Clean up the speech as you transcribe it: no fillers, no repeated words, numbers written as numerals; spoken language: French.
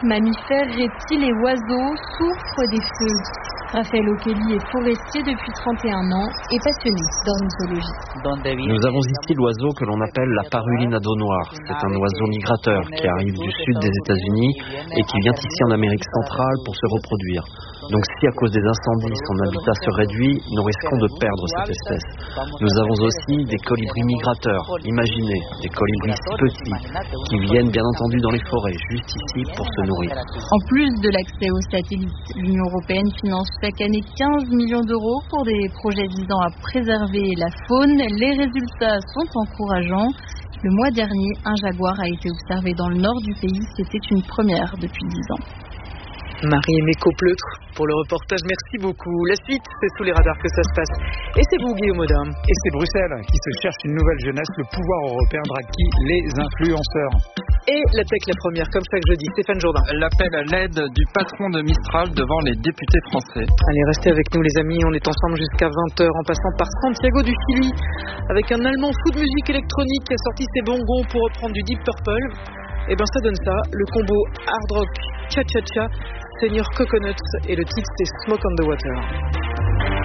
Mammifères, reptiles et oiseaux souffrent des feux. Raphaël O'Kelly est forestier depuis 31 ans et passionné d'ornithologie. Nous avons ici l'oiseau que l'on appelle la Parulina d'eau noire. C'est un oiseau migrateur qui arrive du sud des États-Unis et qui vient ici en Amérique centrale pour se reproduire. Donc si à cause des incendies son habitat se réduit, nous risquons de perdre cette espèce. Nous avons aussi des colibris migrateurs. Imaginez, des colibris petits qui viennent bien entendu dans les forêts, juste ici pour se nourrir. En plus de l'accès aux satellites, l'Union européenne finance chaque année 15 millions d'euros pour des projets visant à préserver la faune. Les résultats sont encourageants. Le mois dernier, un jaguar a été observé dans le nord du pays. C'était une première depuis 10 ans. Marie-Aimée Copleutre pour le reportage, merci beaucoup. La suite, c'est sous les radars que ça se passe. Et c'est vous, Guillaume Audin. Et c'est Bruxelles qui se cherche une nouvelle jeunesse. Le pouvoir européen drague qui? Les influenceurs. Et la tech, la première, comme chaque jeudi, Stéphane Jourdain. L'appel à l'aide du patron de Mistral devant les députés français. Allez, restez avec nous les amis, on est ensemble jusqu'à 20h en passant par Santiago du Chili avec un Allemand fou de musique électronique qui a sorti ses bongos pour reprendre du Deep Purple. Et ben ça donne ça, le combo hard rock cha-cha-cha, Senior Coconuts et le titre c'est Smoke on the Water.